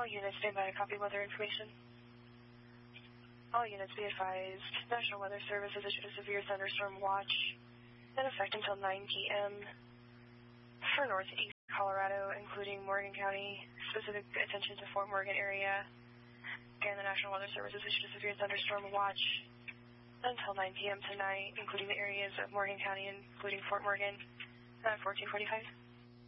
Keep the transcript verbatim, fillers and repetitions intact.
All units stand by to copy weather information. All units be advised. National Weather Service has issued a severe thunderstorm watch in effect until nine p m for northeast Colorado, including Morgan County. Specific attention to Fort Morgan area. Again, the National Weather Service has issued a severe thunderstorm watch until nine p m tonight, including the areas of Morgan County, including Fort Morgan, at fourteen forty-five.